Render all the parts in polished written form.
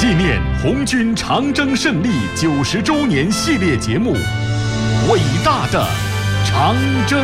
纪念红军长征胜利90周年系列节目《伟大的长征》。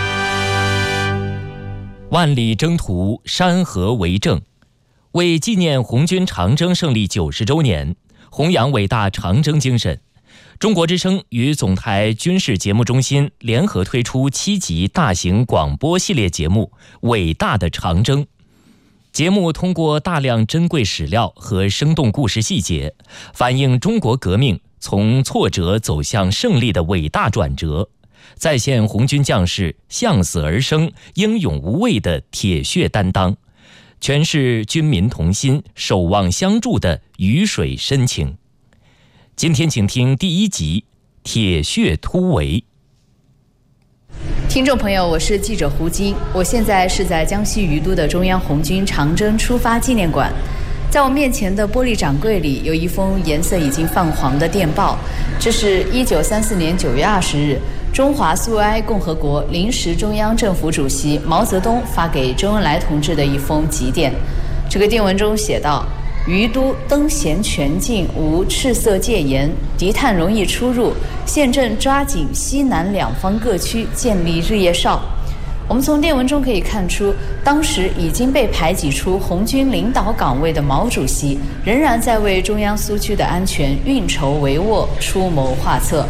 万里征途，山河为证。为纪念红军长征胜利90周年，弘扬伟大长征精神，中国之声与总台军事节目中心联合推出7集大型广播系列节目《伟大的长征》。节目通过大量珍贵史料和生动故事细节，反映中国革命从挫折走向胜利的伟大转折，再现红军将士向死而生、英勇无畏的铁血担当，诠释军民同心、守望相助的鱼水深情。今天请听第1集《铁血突围》。 听众朋友，我是记者胡晶，我现在是在江西于都的中央红军长征出发纪念馆。在我面前的玻璃掌柜里有一封颜色已经泛黄的电报，这是1934年9月20日中华苏维埃共和国临时中央政府主席毛泽东发给周恩来同志的一封急电。这个电文中写道：于都灯弦全禁，无赤色戒严，敌探容易出入，现正抓紧西南两方各区建立日夜哨。我们从电文中可以看出，当时已经被排挤出红军领导岗位的毛主席，仍然在为中央苏区的安全运筹帷幄、出谋划策。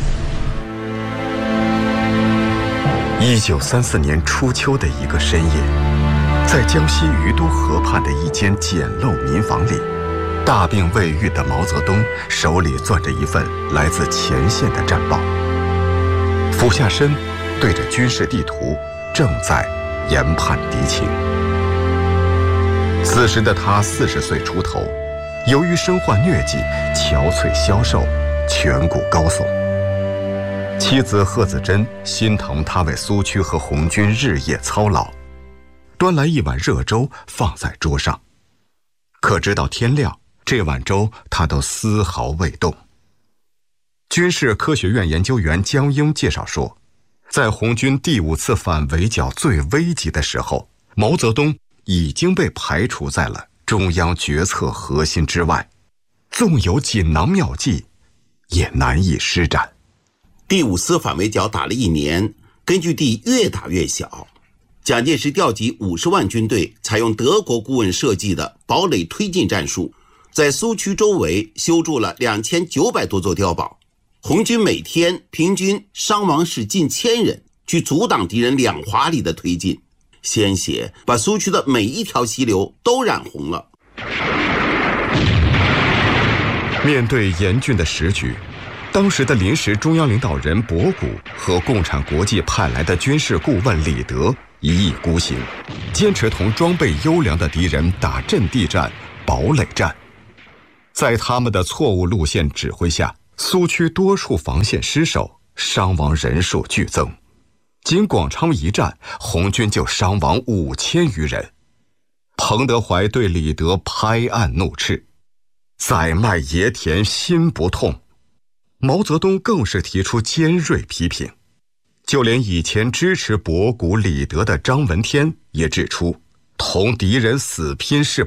1934年初秋的一个深夜，在江西于都河畔的一间简陋民房里，大病未愈的毛泽东手里攥着一份来自前线的战报，俯下身对着军事地图，正在研判敌情。此时的他40岁出头，由于身患疟疾，憔悴消瘦，颧骨高耸。妻子贺子珍心疼他为苏区和红军日夜操劳，端来一碗热粥放在桌上，可直到天亮，这碗粥他都丝毫未动。军事科学院研究员江英介绍说，在红军第5次反围剿最危急的时候，毛泽东已经被排除在了中央决策核心之外，纵有锦囊妙计，也难以施展。 第5次反围剿打了1年，根据地越打越小。蒋介石调集50万军队，采用德国顾问设计的堡垒推进战术，在苏区周围修筑了2900多座碉堡。红军每天平均伤亡是近1000人，去阻挡敌人2华里的推进。鲜血把苏区的每一条溪流都染红了。 面对严峻的时局，当时的临时中央领导人博古和共产国际派来的军事顾问李德一意孤行，坚持同装备优良的敌人打阵地战、堡垒战。在他们的错误路线指挥下，苏区多处防线失守，伤亡人数剧增。仅广昌一战，红军就伤亡5000余人。彭德怀对李德拍案怒斥：“宰卖野田心不痛。”毛泽东更是提出尖锐批评。就连以前支持博古、李德的张闻天也指出，同敌人死拼是